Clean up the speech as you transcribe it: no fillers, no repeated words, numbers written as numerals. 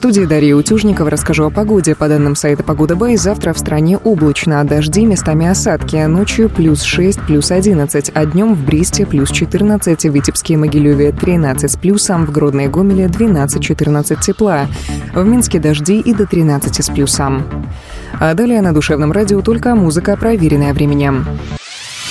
студии Дарья Утюжникова. Расскажу о погоде. По данным сайта Погода Бай, завтра в стране облачно. Дожди, местами осадки. Ночью +6, +11, а днем в Бресте +14, в Витебске и Могилеве 13 с плюсом, в Гродно и Гомеле 12-14 тепла. В Минске дожди и до 13 с плюсом. А далее на Душевном радио только музыка, проверенная временем.